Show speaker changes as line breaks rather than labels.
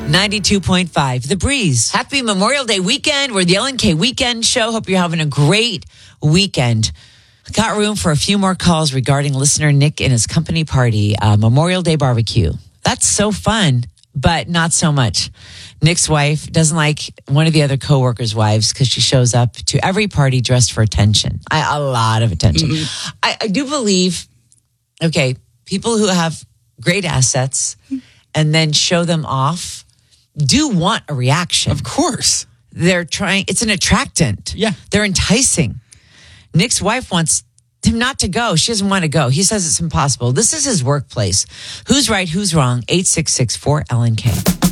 92.5 The Breeze. Happy Memorial Day weekend. We're the LNK Weekend Show. Hope you're having a great weekend. Got room for a few more calls regarding listener Nick and his company party, Memorial Day barbecue. That's so fun, but not so much. Nick's wife doesn't like one of the other coworkers' wives because she shows up to every party dressed for attention. A lot of attention. Mm-hmm. I do believe, okay, people who have great assets and then show them off do want a reaction.
Of course.
They're trying, it's an attractant.
Yeah.
They're enticing. Nick's wife wants him not to go. She doesn't want to go. He says it's impossible. This is his workplace. Who's right? Who's wrong? 866-4LNK.